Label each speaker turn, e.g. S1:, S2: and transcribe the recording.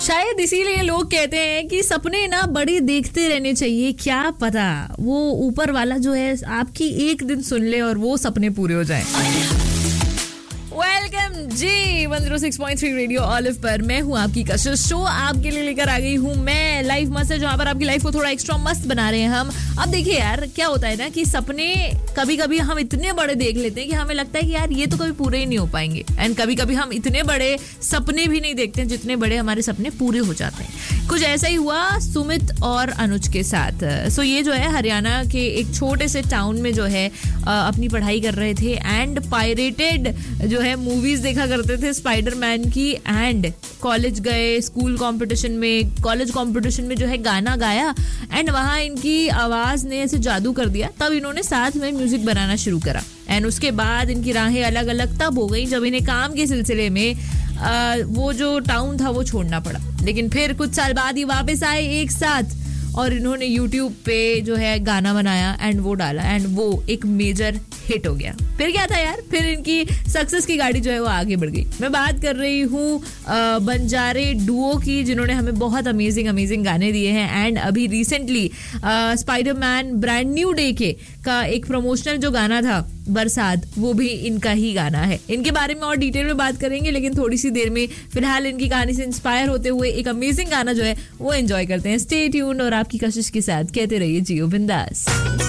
S1: शायद इसीलिए लोग कहते हैं कि सपने ना बड़े देखते रहने चाहिए। क्या पता वो ऊपर वाला जो है आपकी एक दिन सुन ले और वो सपने पूरे हो जाएं। वेलकम जी 106.3 रेडियो ऑलिव पर मैं हूँ आपकी कशिश। शो आपके लिए लेकर आ गई हूँ मैं, लाइफ मस्त है, जहाँ पर आपकी लाइफ को थोड़ा एक्स्ट्रा मस्त बना रहे हैं हम। अब देखिए यार, क्या होता है ना कि सपने कभी कभी हम इतने बड़े देख लेते हैं कि हमें लगता है कि यार ये तो कभी पूरे ही नहीं हो पाएंगे। एंड कभी कभी हम इतने बड़े सपने भी नहीं देखते हैं जितने बड़े हमारे सपने पूरे हो जाते हैं। कुछ ऐसा ही हुआ सुमित और अनुज के साथ। सो ये जो है हरियाणा के एक छोटे से टाउन में जो है अपनी पढ़ाई कर रहे थे एंड पायरेटेड जो है मूवीज देखा करते थे स्पाइडरमैन की। एंड कॉलेज गए, स्कूल कंपटीशन में, कॉलेज कंपटीशन में जो है गाना गाया एंड वहां इनकी आवाज ने ऐसे जादू कर दिया। तब इन्होंने साथ में म्यूजिक बनाना शुरू करा एंड उसके बाद इनकी राहें अलग अलग तब हो गई जब इन्हें काम के सिलसिले में वो जो टाउन था वो छोड़ना पड़ा। लेकिन फिर कुछ साल बाद ही वापस आए एक साथ और इन्होंने YouTube पे जो है गाना बनाया एंड वो डाला एंड वो एक मेजर हिट हो गया। फिर क्या था यार, फिर इनकी सक्सेस की गाड़ी जो है वो आगे बढ़ गई। मैं बात कर रही हूँ बंजारे डुओ की, जिन्होंने हमें बहुत अमेजिंग गाने दिए हैं। एंड अभी recently Spiderman brand new day के का एक प्रमोशनल जो गाना था बरसात, वो भी इनका ही गाना है। इनके बारे में और डिटेल में बात करेंगे लेकिन थोड़ी सी देर में। फिलहाल इनकी कहानी से इंस्पायर होते हुए एक अमेजिंग गाना जो है वो एंजॉय करते हैं। स्टे ट्यून्ड और आपकी कशिश के साथ कहते रहिए जियो बिंदास।